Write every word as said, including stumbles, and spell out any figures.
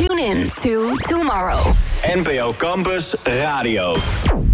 Tune in to tomorrow. N P O Campus Radio.